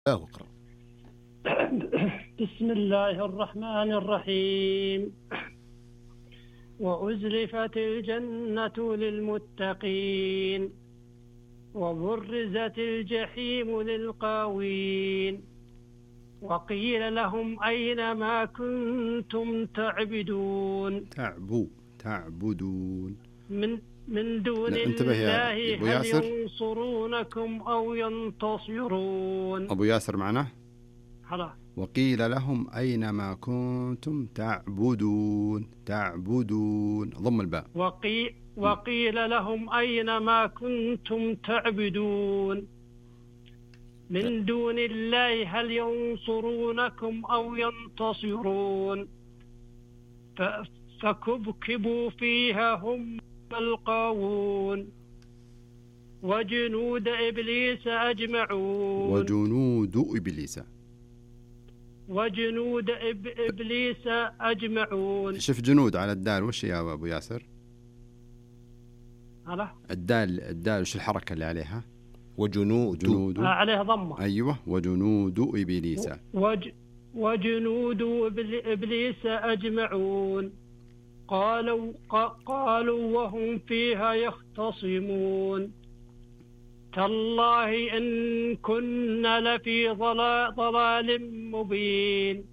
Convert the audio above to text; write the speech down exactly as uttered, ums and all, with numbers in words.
اقرأ. بسم الله الرحمن الرحيم. وأزلفت الجنة للمتقين وبرزت الجحيم للغاوين وقيل لهم أين ما كنتم تعبدون تعبو تعبدون من من دون انتبه يا الله أبو هل ياسر. ينصرونكم أو ينتصرون. أبو ياسر معنا. خلاص. وقيل لهم أين ما كنتم تعبدون تعبدون ضم الباء. وقي وقيل لهم أين ما كنتم تعبدون من دون الله هل ينصرونكم أو ينتصرون. فكبكبوا فيها هم الغاوون وجنود إبليس أجمعون وجنود إبليس وجنود إب إبليس أجمعون. شوف جنود على الدال وش يا أبو ياسر؟ على الدال الدال وش الحركة اللي عليها؟ وجنود جنود عليه ضمة. أيوة وجنود إبليس وج وجنود إبليس أجمعون قالوا قالوا وهم فيها يختصمون تالله إن كنا لفي ضلال مبين